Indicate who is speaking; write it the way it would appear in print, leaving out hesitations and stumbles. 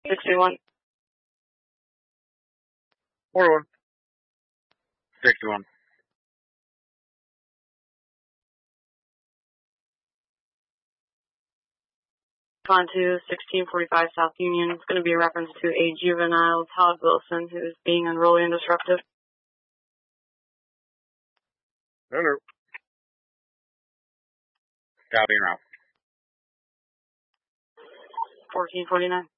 Speaker 1: 61.
Speaker 2: 41. 61.
Speaker 1: On to 1645 South Union. It's going to be a reference to a juvenile Todd Wilson who's being unruly and disruptive.
Speaker 2: Hello. Copy now.
Speaker 1: 1449.